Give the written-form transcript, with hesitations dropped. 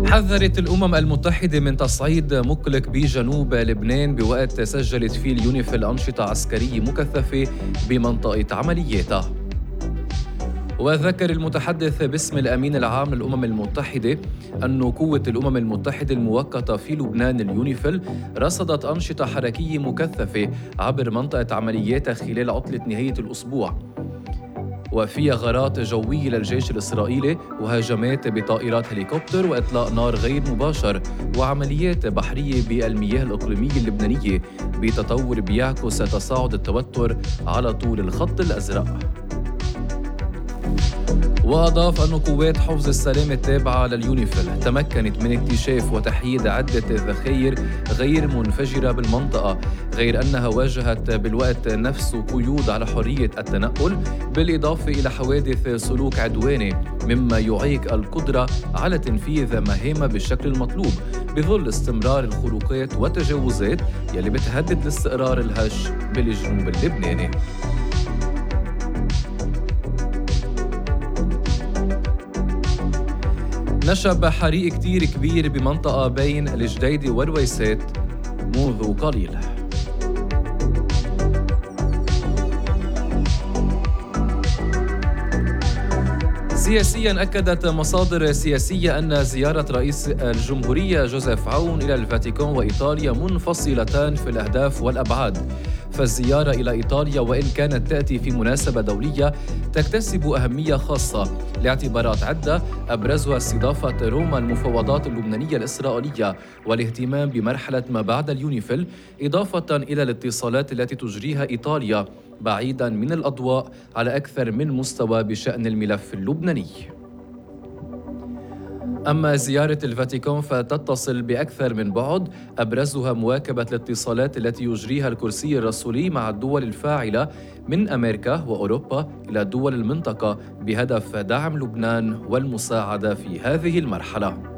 حذرت الأمم المتحدة من تصعيد مقلق بجنوب لبنان بوقت سجلت فيه اليونيفيل أنشطة عسكرية مكثفة بمنطقة عملياتها. وذكر المتحدث باسم الأمين العام للأمم المتحدة أن قوة الأمم المتحدة المؤقتة في لبنان اليونيفيل رصدت أنشطة حركية مكثفة عبر منطقة عملياتها خلال عطلة نهاية الأسبوع، وفيها غارات جوية للجيش الإسرائيلي وهجمات بطائرات هليكوبتر وإطلاق نار غير مباشر وعمليات بحرية بالمياه الإقليمية اللبنانية بتطور بيعكس تصاعد التوتر على طول الخط الأزرق. وأضاف أن قوات حفظ السلام التابعة لليونيفيل تمكنت من اكتشاف وتحييد عدة ذخائر غير منفجرة بالمنطقة، غير أنها واجهت بالوقت نفسه قيود على حرية التنقل بالإضافة إلى حوادث سلوك عدواني، مما يعيق القدرة على تنفيذ مهامها بالشكل المطلوب بظل استمرار الخروقات والتجاوزات يلي بتهدد الاستقرار الهش بالجنوب اللبناني. نشب حريق كتير كبير بمنطقة بين الجديدة والرويسات منذ قليل. سياسياً أكدت مصادر سياسية أن زيارة رئيس الجمهورية جوزيف عون إلى الفاتيكان وإيطاليا منفصلتان في الأهداف والأبعاد، فالزيارة إلى إيطاليا وإن كانت تأتي في مناسبة دولية تكتسب أهمية خاصة لاعتبارات عدة أبرزها استضافة روما المفاوضات اللبنانية الإسرائيلية والاهتمام بمرحلة ما بعد اليونيفيل، إضافة إلى الاتصالات التي تجريها إيطاليا بعيداً من الأضواء على أكثر من مستوى بشأن الملف اللبناني. أما زيارة الفاتيكان فتتصل بأكثر من بعد أبرزها مواكبة الاتصالات التي يجريها الكرسي الرسولي مع الدول الفاعلة من أمريكا وأوروبا إلى دول المنطقة بهدف دعم لبنان والمساعدة في هذه المرحلة.